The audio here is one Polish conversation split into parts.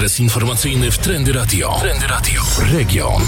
Okres informacyjny w Trendy Radio. Trendy Radio. Region.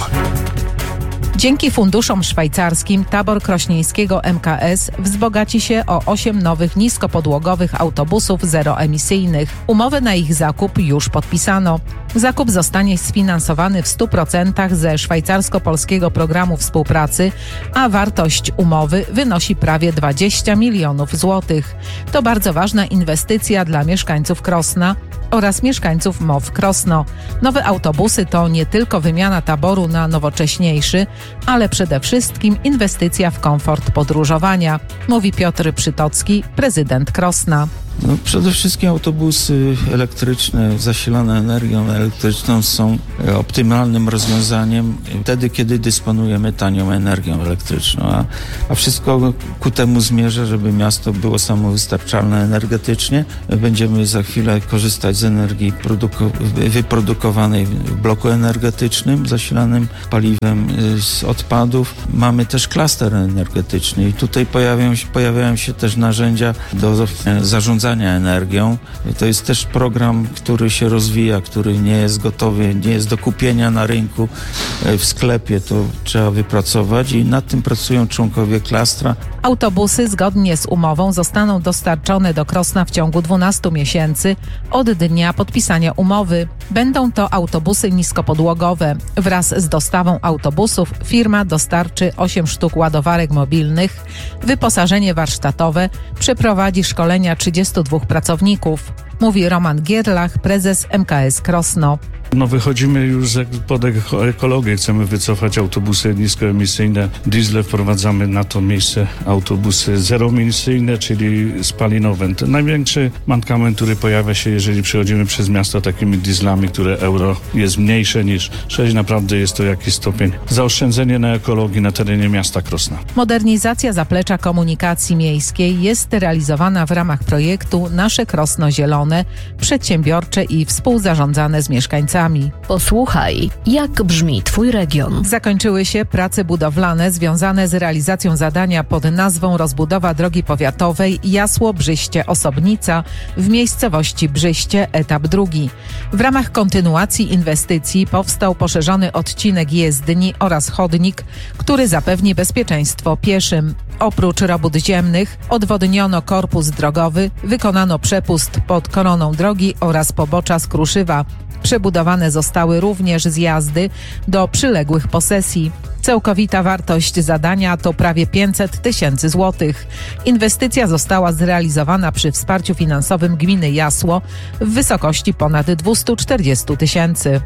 Dzięki funduszom szwajcarskim tabor krośnieńskiego MKS wzbogaci się o 8 nowych niskopodłogowych autobusów zeroemisyjnych. Umowę na ich zakup już podpisano. Zakup zostanie sfinansowany w 100% ze szwajcarsko-polskiego programu współpracy, a wartość umowy wynosi prawie 20 milionów złotych. To bardzo ważna inwestycja dla mieszkańców Krosna oraz mieszkańców MOW Krosno. Nowe autobusy to nie tylko wymiana taboru na nowocześniejszy, ale przede wszystkim inwestycja w komfort podróżowania, mówi Piotr Przytocki, prezydent Krosna. Przede wszystkim autobusy elektryczne zasilane energią elektryczną są optymalnym rozwiązaniem wtedy, kiedy dysponujemy tanią energią elektryczną, a wszystko ku temu zmierza, żeby miasto było samowystarczalne energetycznie. Będziemy za chwilę korzystać z energii wyprodukowanej w bloku energetycznym zasilanym paliwem z odpadów. Mamy też klaster energetyczny i tutaj pojawiają się też narzędzia do zarządzania energią. To jest też program, który się rozwija, który nie jest gotowy, nie jest do kupienia na rynku, w sklepie. To trzeba wypracować i nad tym pracują członkowie klastra. Autobusy zgodnie z umową zostaną dostarczone do Krosna w ciągu 12 miesięcy od dnia podpisania umowy. Będą to autobusy niskopodłogowe. Wraz z dostawą autobusów firma dostarczy 8 sztuk ładowarek mobilnych, wyposażenie warsztatowe, przeprowadzi szkolenia 32 pracowników, mówi Roman Gierlach, prezes MKS Krosno. Wychodzimy już pod ekologię. Chcemy wycofać autobusy niskoemisyjne. Diesle wprowadzamy na to miejsce autobusy zeroemisyjne, czyli spalinowe. To największy mankament, który pojawia się, jeżeli przechodzimy przez miasto takimi dieslami, które euro jest mniejsze niż 6. Naprawdę jest to jakiś stopień zaoszczędzenie na ekologii na terenie miasta Krosna. Modernizacja zaplecza komunikacji miejskiej jest realizowana w ramach projektu Nasze Krosno Zielone, przedsiębiorcze i współzarządzane z mieszkańcami. Posłuchaj, jak brzmi Twój region. Zakończyły się prace budowlane związane z realizacją zadania pod nazwą rozbudowa drogi powiatowej Jasło-Brzyście-Osobnica w miejscowości Brzyście, etap 2. W ramach kontynuacji inwestycji powstał poszerzony odcinek jezdni oraz chodnik, który zapewni bezpieczeństwo pieszym. Oprócz robót ziemnych odwodniono korpus drogowy, wykonano przepust pod koroną drogi oraz pobocza z Kruszywa. Przebudowane zostały również zjazdy do przyległych posesji. Całkowita wartość zadania to prawie 500 000 złotych. Inwestycja została zrealizowana przy wsparciu finansowym gminy Jasło w wysokości ponad 240 000.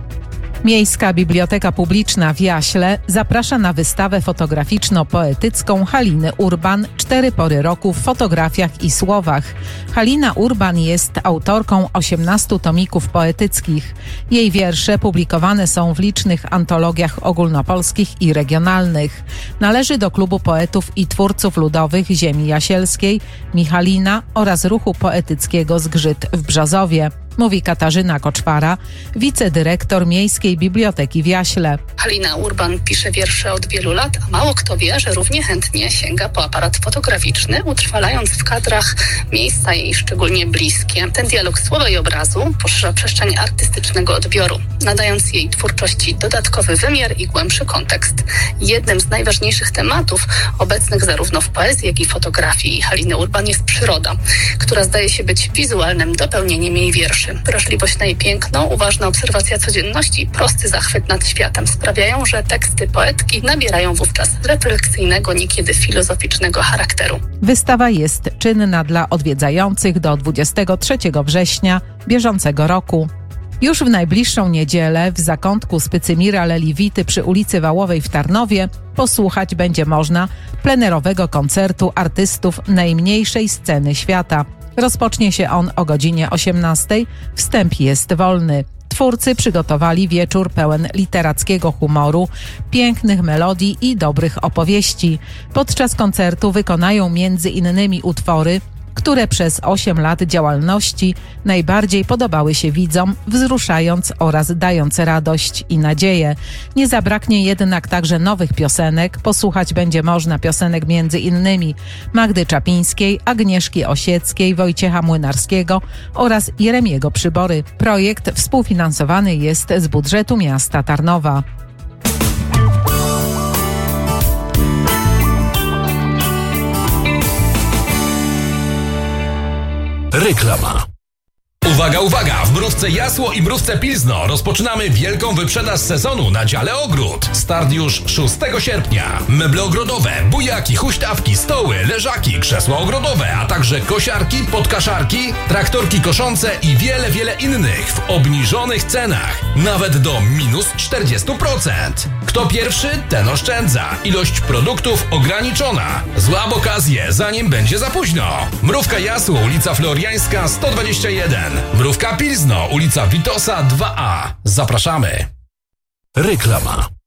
Miejska Biblioteka Publiczna w Jaśle zaprasza na wystawę fotograficzno-poetycką Haliny Urban 4 pory roku w fotografiach i słowach. Halina Urban jest autorką 18 tomików poetyckich. Jej wiersze publikowane są w licznych antologiach ogólnopolskich i regionalnych. Należy do klubu poetów i twórców ludowych ziemi jasielskiej, Michalina oraz ruchu poetyckiego Zgrzyt w Brzozowie, mówi Katarzyna Koczwara, wicedyrektor Miejskiej Biblioteki w Jaśle. Halina Urban pisze wiersze od wielu lat, a mało kto wie, że równie chętnie sięga po aparat fotograficzny, utrwalając w kadrach miejsca jej szczególnie bliskie. Ten dialog słowa i obrazu poszerza przestrzeń artystycznego odbioru, nadając jej twórczości dodatkowy wymiar i głębszy kontekst. Jednym z najważniejszych tematów obecnych zarówno w poezji, jak i fotografii Haliny Urban jest przyroda, która zdaje się być wizualnym dopełnieniem jej wierszy. Wrażliwość na jej piękno, uważna obserwacja codzienności i prosty zachwyt nad światem sprawiają, że teksty poetki nabierają wówczas refleksyjnego, niekiedy filozoficznego charakteru. Wystawa jest czynna dla odwiedzających do 23 września bieżącego roku. Już w najbliższą niedzielę w zakątku Spycymira Leliwity przy ulicy Wałowej w Tarnowie posłuchać będzie można plenerowego koncertu artystów najmniejszej sceny świata. Rozpocznie się on o godzinie 18:00. Wstęp jest wolny. Twórcy przygotowali wieczór pełen literackiego humoru, pięknych melodii i dobrych opowieści. Podczas koncertu wykonają m.in. utwory, które przez 8 lat działalności najbardziej podobały się widzom, wzruszając oraz dając radość i nadzieję. Nie zabraknie jednak także nowych piosenek. Posłuchać będzie można piosenek między innymi Magdy Czapińskiej, Agnieszki Osieckiej, Wojciecha Młynarskiego oraz Jeremiego Przybory. Projekt współfinansowany jest z budżetu miasta Tarnowa. Reklama. Uwaga, uwaga! W Mrówce Jasło i Mrówce Pilzno rozpoczynamy wielką wyprzedaż sezonu na dziale ogród. Start już 6 sierpnia. Meble ogrodowe, bujaki, huśtawki, stoły, leżaki, krzesła ogrodowe, a także kosiarki, podkaszarki, traktorki koszące i wiele, wiele innych w obniżonych cenach. Nawet do minus 40%. Kto pierwszy, ten oszczędza. Ilość produktów ograniczona. Złap okazję, zanim będzie za późno. Mrówka Jasło, ulica Floriańska 121. Mrówka Pilzno, ulica Witosa 2A. Zapraszamy. Reklama.